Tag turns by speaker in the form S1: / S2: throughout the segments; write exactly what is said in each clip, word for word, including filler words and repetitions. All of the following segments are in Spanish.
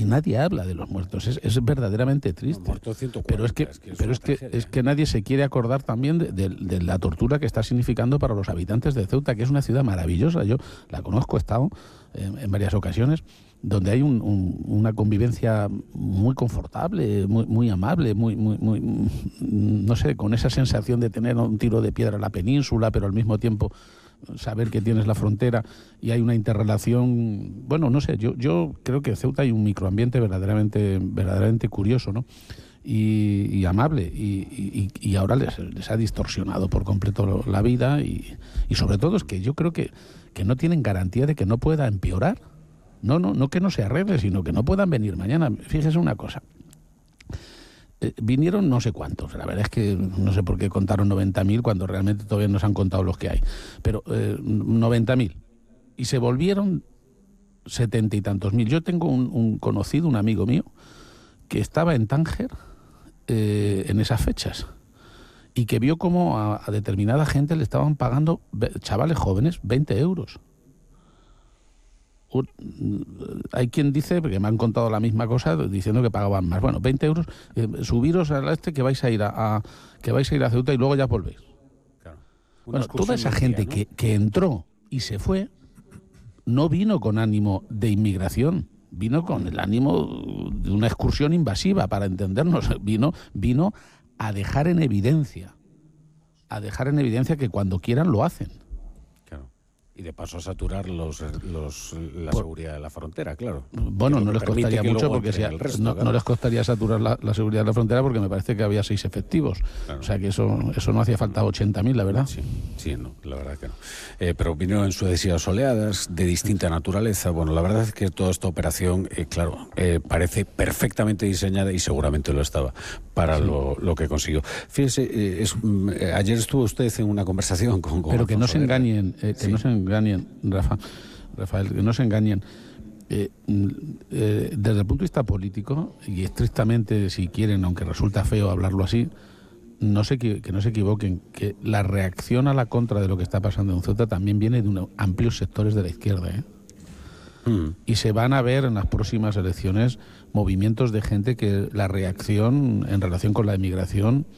S1: nadie habla de los muertos. Es, es verdaderamente triste. Pero es que, es que, es pero es que, es que nadie se quiere acordar también de, de, de la tortura que está significando para los habitantes de Ceuta, que es una ciudad maravillosa. Yo la conozco, he estado en, en varias ocasiones, donde hay un, un, una convivencia muy confortable, muy, muy amable, muy, muy, muy, no sé, con esa sensación de tener un tiro de piedra a la península, pero al mismo tiempo saber que tienes la frontera y hay una interrelación. Bueno, no sé, yo, yo creo que en Ceuta hay un microambiente verdaderamente, verdaderamente curioso, ¿no? Y, y amable, y, y, y ahora les, les ha distorsionado por completo la vida, y, y sobre todo es que yo creo que, que no tienen garantía de que no pueda empeorar. No, no, no que no se arregle, sino que no puedan venir mañana. Fíjese una cosa. Eh, vinieron no sé cuántos. La verdad es que no sé por qué contaron noventa mil cuando realmente todavía nos han contado los que hay. Pero eh, noventa mil. Y se volvieron setenta y tantos mil. Yo tengo un, un conocido, un amigo mío, que estaba en Tánger eh, en esas fechas y que vio cómo a, a determinada gente le estaban pagando, chavales jóvenes, veinte euros. Hay quien dice, porque me han contado la misma cosa, diciendo que pagaban más. Bueno, veinte euros, eh, subiros al este que vais a ir a, a que vais a ir a Ceuta y luego ya volvéis. Claro. Bueno, toda esa gente día, ¿no? que, que entró y se fue, no vino con ánimo de inmigración, vino con el ánimo de una excursión invasiva, para entendernos. Vino, vino a dejar en evidencia, a dejar en evidencia que cuando quieran lo hacen.
S2: Y de paso a saturar los, los, la
S1: Por,
S2: seguridad de la frontera, claro.
S1: Bueno, no les costaría mucho, porque si a, resto, no, claro. no les costaría saturar la, la seguridad de la frontera, porque me parece que había seis efectivos. Claro. O sea que eso eso no hacía falta ochenta mil, la verdad.
S2: Sí, sí, no, la verdad que no. Eh, pero vinieron en sucesivas oleadas de distinta naturaleza. Bueno, la verdad es que toda esta operación, eh, claro, eh, parece perfectamente diseñada, y seguramente lo estaba, para sí. lo, lo que consiguió. Fíjese, eh, es, eh, ayer estuvo usted en una conversación con... con
S1: pero que no se
S2: Guerra.
S1: engañen, eh, que sí. no se engañen, Rafa, Rafael, que no se engañen. Eh, eh, desde el punto de vista político, y estrictamente, si quieren, aunque resulta feo hablarlo así, no se, que no se equivoquen, que la reacción a la contra de lo que está pasando en Ceuta también viene de unos amplios sectores de la izquierda, ¿eh? Mm. Y se van a ver en las próximas elecciones movimientos de gente que la reacción en relación con la inmigración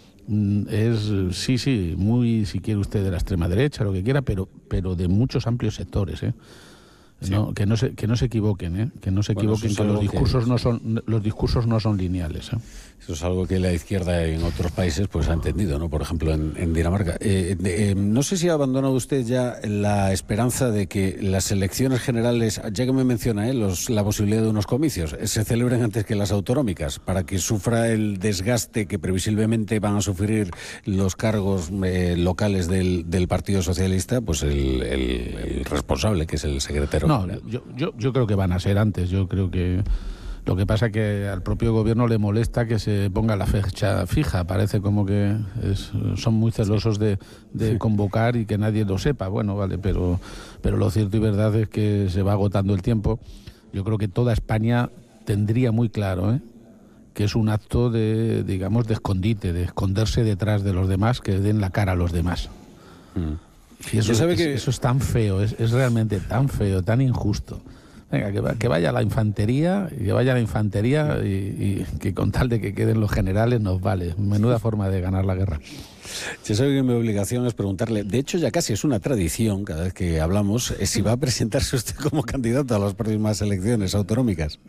S1: es, sí, sí, muy, si quiere usted, de la extrema derecha, lo que quiera, pero pero de muchos amplios sectores, ¿eh? Sí. No, que no se que no se equivoquen, ¿eh? Que no se bueno, equivoquen, que los discursos que... no son los discursos no son lineales, ¿eh?
S2: Eso es algo que la izquierda en otros países pues ha entendido, ¿no? Por ejemplo, en, en Dinamarca. Eh, de, eh, no sé si ha abandonado usted ya la esperanza de que las elecciones generales, ya que me menciona, ¿eh? Los, la posibilidad de unos comicios, se celebren antes que las autonómicas, para que sufra el desgaste que previsiblemente van a sufrir los cargos eh, locales del, del Partido Socialista, pues el, el, el responsable, que es el secretario.
S1: No, yo, yo, yo creo que van a ser antes. Yo creo que lo que pasa es que al propio gobierno le molesta que se ponga la fecha fija. Parece como que es, son muy celosos de, de convocar y que nadie lo sepa. Bueno, vale, pero, pero lo cierto y verdad es que se va agotando el tiempo. Yo creo que toda España tendría muy claro, ¿eh? que es un acto de, digamos, de escondite, de esconderse detrás de los demás, que den la cara a los demás. Mm. Y eso, sabe es, que... eso es tan feo, es, es realmente tan feo, tan injusto. Venga, que, que vaya la infantería, que vaya la infantería y, y que con tal de que queden los generales nos vale. Menuda forma de ganar la guerra.
S2: Ya sabe que mi obligación es preguntarle, de hecho ya casi es una tradición, cada vez que hablamos, es si va a presentarse usted como candidato a las próximas elecciones autonómicas.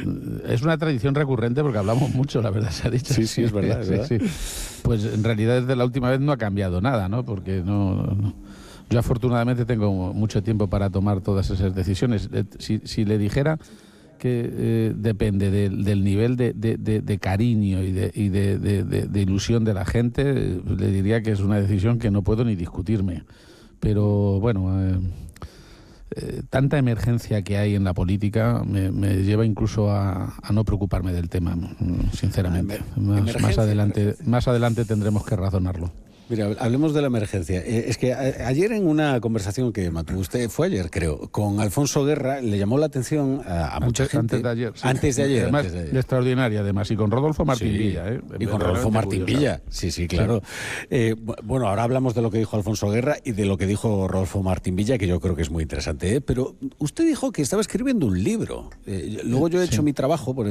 S1: Es una tradición recurrente porque hablamos mucho, la verdad se ha dicho.
S2: Sí, sí, es verdad. ¿Es verdad?
S1: Sí, sí. Pues en realidad desde la última vez no ha cambiado nada, ¿no? Porque no... no... Yo afortunadamente tengo mucho tiempo para tomar todas esas decisiones. Si, si le dijera que eh, depende de, del nivel de, de, de, de cariño y, de, y de, de, de, de ilusión de la gente, le diría que es una decisión que no puedo ni discutirme. Pero bueno, eh, eh, tanta emergencia que hay en la política me, me lleva incluso a, a no preocuparme del tema, sinceramente. Más, más adelante, más adelante tendremos que razonarlo.
S2: Mira, hablemos de la emergencia. Eh, es que a, ayer en una conversación que mantuvo usted, fue ayer creo, con Alfonso Guerra, le llamó la atención a, a mucha
S1: antes,
S2: gente.
S1: Antes de ayer. Sí.
S2: Antes de ayer.
S1: Además,
S2: antes de ayer.
S1: extraordinaria además, y con Rodolfo Martín
S2: sí,
S1: Villa. ¿eh?
S2: Y con Rodolfo Martín curiosa. Villa, sí, sí, claro. Sí. Eh, bueno, ahora hablamos de lo que dijo Alfonso Guerra y de lo que dijo Rodolfo Martín Villa, que yo creo que es muy interesante. ¿eh? Pero usted dijo que estaba escribiendo un libro. Eh, luego yo he hecho sí. mi trabajo por